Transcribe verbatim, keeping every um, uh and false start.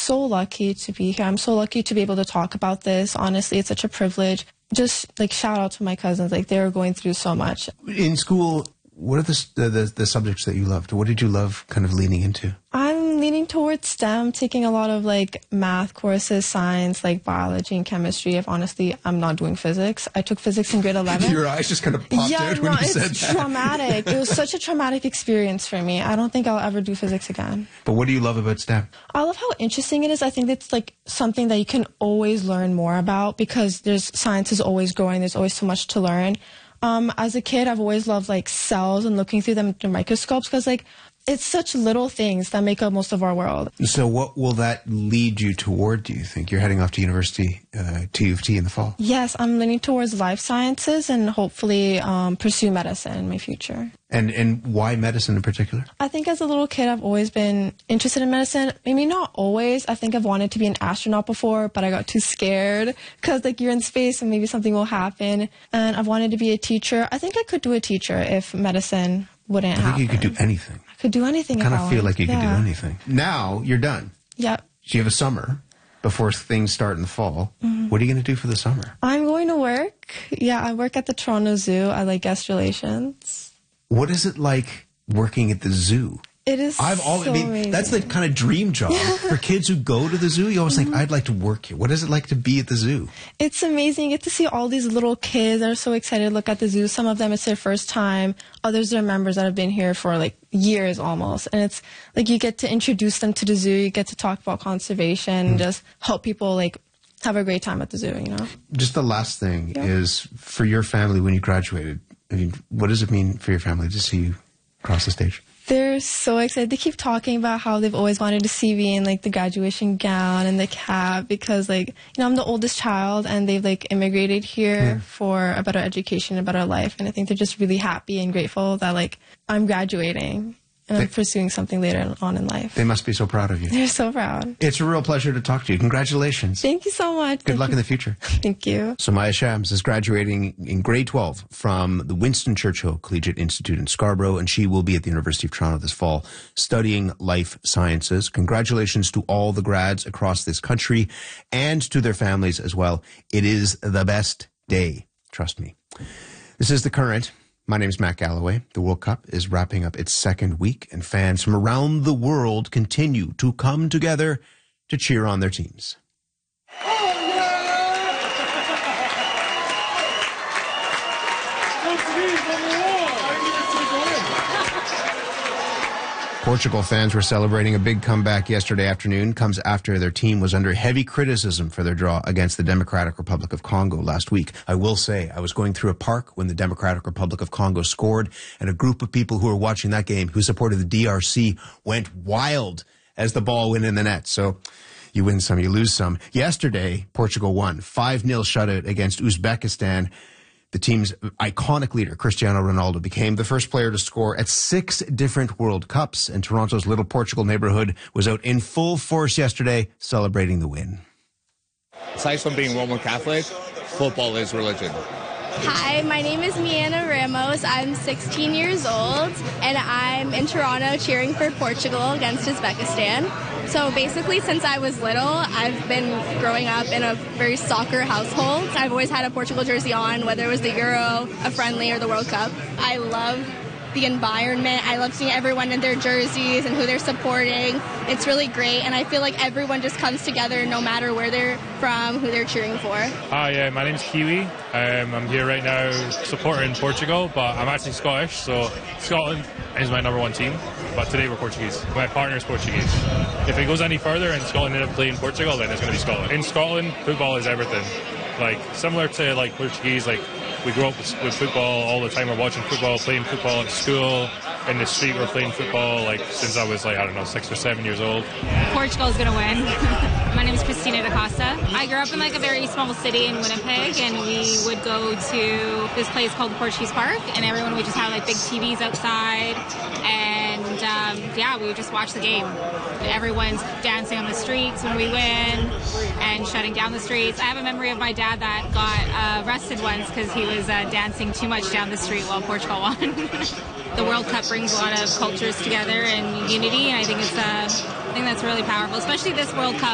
so lucky to be here. I'm so lucky to be able to talk about this. Honestly, it's such a privilege. Just like shout out to my cousins. Like they're going through so much. In school, what are the, the, the subjects that you loved? What did you love kind of leaning into? I'm leaning towards STEM, taking a lot of like math courses, science, like biology and chemistry. If honestly, I'm not doing physics. I took physics in grade eleven. Your eyes just kind of popped yeah, out no, when you it's said that. traumatic. It was such a traumatic experience for me. I don't think I'll ever do physics again. But what do you love about STEM? I love how interesting it is. I think it's like something that you can always learn more about because there's science is always growing. There's always so much to learn. Um, as a kid, I've always loved like cells and looking through them through microscopes because like it's such little things that make up most of our world. So what will that lead you toward, do you think? You're heading off to university, uh, to U of T in the fall. Yes, I'm leaning towards life sciences and hopefully um, pursue medicine in my future. And and why medicine in particular? I think as a little kid, I've always been interested in medicine. Maybe not always. I think I've wanted to be an astronaut before, but I got too scared because like you're in space and maybe something will happen. And I've wanted to be a teacher. I think I could do a teacher if medicine wouldn't I think happen. you could do anything. I could do anything. I kind if of I feel wanted. like you yeah. could do anything. Now you're done. Yep. So you have a summer before things start in the fall. Mm-hmm. What are you going to do for the summer? I'm going to work. Yeah, I work at the Toronto Zoo. I like guest relations. What is it like working at the zoo? It is I've always, so I mean, amazing. that's the kind of dream job for kids who go to the zoo. You always mm-hmm. think, I'd like to work here. What is it like to be at the zoo? It's amazing. You get to see all these little kids that are so excited to look at the zoo. Some of them, it's their first time. Others are members that have been here for like years almost. And it's like you get to introduce them to the zoo. You get to talk about conservation, mm-hmm. just help people like have a great time at the zoo, you know? Just the last thing yeah. is for your family when you graduated, I mean, what does it mean for your family to see you across the stage? They're so excited. They keep talking about how they've always wanted to see me in like the graduation gown and the cap because like, you know, I'm the oldest child and they've like immigrated here yeah. for a better education, a better life. And I think they're just really happy and grateful that like I'm graduating and they, I'm pursuing something later on in life. They must be so proud of you. They're so proud. It's a real pleasure to talk to you. Congratulations. Thank you so much. Good Thank luck you. in the future. Thank you. So Maya Shams is graduating in grade twelve from the Winston Churchill Collegiate Institute in Scarborough, and she will be at the University of Toronto this fall studying life sciences. Congratulations to all the grads across this country and to their families as well. It is the best day. Trust me. This is The Current. My name is Matt Galloway. The World Cup is wrapping up its second week, and fans from around the world continue to come together to cheer on their teams. Portugal fans were celebrating a big comeback yesterday afternoon. Comes after their team was under heavy criticism for their draw against the Democratic Republic of Congo last week. I will say, I was going through a park when the Democratic Republic of Congo scored, and a group of people who were watching that game who supported the D R C went wild as the ball went in the net. So you win some, you lose some. Yesterday, Portugal won five nil shutout against Uzbekistan. The team's iconic leader, Cristiano Ronaldo, became the first player to score at six different World Cups, and Toronto's Little Portugal neighborhood was out in full force yesterday celebrating the win. Aside from being Roman Catholic, football is religion. Hi, my name is Miana Ramos. I'm sixteen years old, and I'm in Toronto cheering for Portugal against Uzbekistan. So basically, since I was little, I've been growing up in a very soccer household. I've always had a Portugal jersey on, whether it was the Euro, a friendly, or the World Cup. I love the environment. I love seeing everyone in their jerseys and who they're supporting. It's really great, and I feel like everyone just comes together no matter where they're from, who they're cheering for. Hi, uh, my name's Kiwi. Um, I'm here right now supporting Portugal, but I'm actually Scottish, so Scotland is my number one team, but today we're Portuguese. My partner's Portuguese. If it goes any further and Scotland end up playing Portugal, then it's going to be Scotland. In Scotland, football is everything. Like, similar to like Portuguese, like we grew up with, with football all the time. We're watching football, playing football at school, in the street. We're playing football like since I was like, I don't know, six or seven years old. Portugal's gonna win. My name is Cristina da Costa. I grew up in like a very small city in Winnipeg, and we would go to this place called the Portuguese Park, and everyone would just have like big T Vs outside, and um, yeah, we would just watch the game. Everyone's dancing on the streets when we win and shutting down the streets. I have a memory of my dad that got uh, arrested once because he was uh, dancing too much down the street while Portugal won. The World Cup brings a lot of cultures together and unity, and I think it's uh, I think that's really powerful, especially this World Cup.